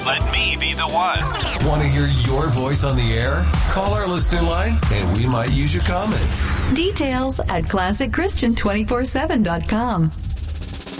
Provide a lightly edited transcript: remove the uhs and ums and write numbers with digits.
Let me be the one. Want to hear your voice on the air? Call our listener line and we might use your comment. Details at ClassicChristian247.com.